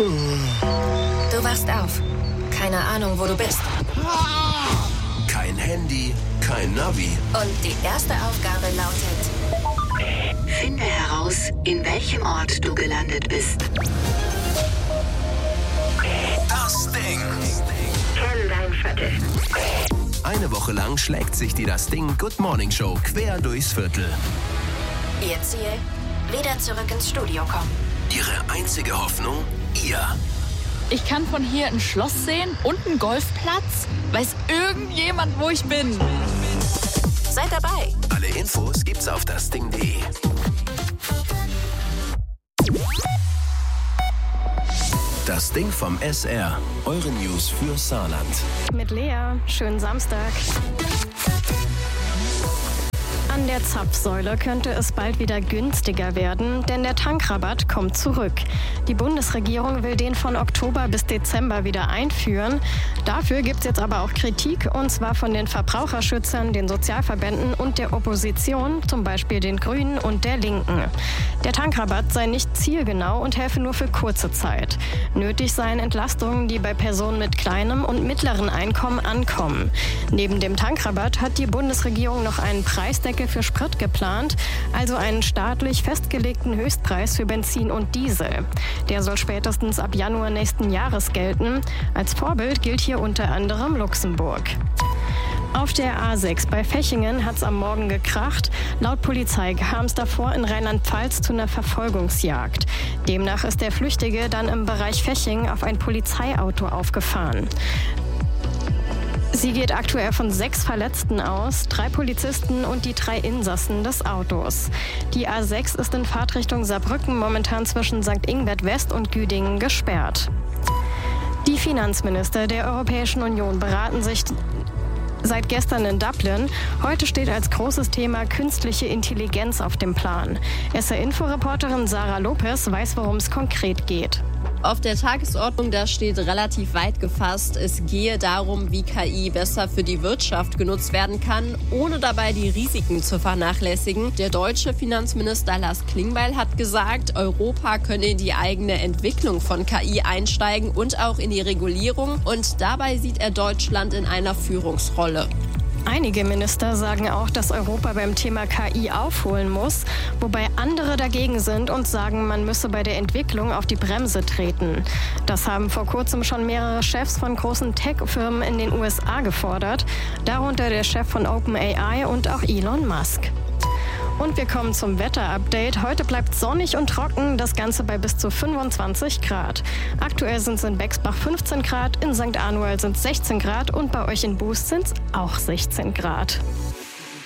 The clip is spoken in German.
Du wachst auf. Keine Ahnung, wo du bist. Kein Handy, kein Navi. Und die erste Aufgabe lautet: Finde heraus, in welchem Ort du gelandet bist. Das Ding. Kenn dein Viertel. Eine Woche lang schlägt sich die Das Ding Good Morning Show quer durchs Viertel. Ihr Ziel? Wieder zurück ins Studio kommen. Ihre einzige Hoffnung? Ihr. Ich kann von hier ein Schloss sehen und einen Golfplatz. Weiß irgendjemand, wo ich bin? Seid dabei. Alle Infos gibt's auf dasding.de. Das Ding vom SR. Eure News für Saarland. Mit Lea. Schönen Samstag. An der Zapfsäule könnte es bald wieder günstiger werden, denn der Tankrabatt kommt zurück. Die Bundesregierung will den von Oktober bis Dezember wieder einführen. Dafür gibt es jetzt aber auch Kritik, und zwar von den Verbraucherschützern, den Sozialverbänden und der Opposition, zum Beispiel den Grünen und der Linken. Der Tankrabatt sei nicht zielgenau und helfe nur für kurze Zeit. Nötig seien Entlastungen, die bei Personen mit kleinem und mittleren Einkommen ankommen. Neben dem Tankrabatt hat die Bundesregierung noch einen Preisdeckel für Sprit geplant, also einen staatlich festgelegten Höchstpreis für Benzin und Diesel. Der soll spätestens ab Januar nächsten Jahres gelten. Als Vorbild gilt hier unter anderem Luxemburg. Auf der A6 bei Fechingen hat es am Morgen gekracht. Laut Polizei kam es davor in Rheinland-Pfalz zu einer Verfolgungsjagd. Demnach ist der Flüchtige dann im Bereich Fechingen auf ein Polizeiauto aufgefahren. Sie geht aktuell von 6 Verletzten aus, 3 Polizisten und die 3 Insassen des Autos. Die A6 ist in Fahrtrichtung Saarbrücken momentan zwischen St. Ingbert West und Güdingen gesperrt. Die Finanzminister der Europäischen Union beraten sich seit gestern in Dublin. Heute steht als großes Thema künstliche Intelligenz auf dem Plan. SR-Info-Reporterin Sarah Lopez weiß, worum es konkret geht. Auf der Tagesordnung, da steht relativ weit gefasst, es gehe darum, wie KI besser für die Wirtschaft genutzt werden kann, ohne dabei die Risiken zu vernachlässigen. Der deutsche Finanzminister Lars Klingbeil hat gesagt, Europa könne in die eigene Entwicklung von KI einsteigen und auch in die Regulierung. Und dabei sieht er Deutschland in einer Führungsrolle. Einige Minister sagen auch, dass Europa beim Thema KI aufholen muss, wobei andere dagegen sind und sagen, man müsse bei der Entwicklung auf die Bremse treten. Das haben vor kurzem schon mehrere Chefs von großen Tech-Firmen in den USA gefordert, darunter der Chef von OpenAI und auch Elon Musk. Und wir kommen zum Wetter-Update. Heute bleibt sonnig und trocken, das Ganze bei bis zu 25 Grad. Aktuell sind es in Bexbach 15 Grad, in St. Anual sind es 16 Grad und bei euch in Buß sind es auch 16 Grad.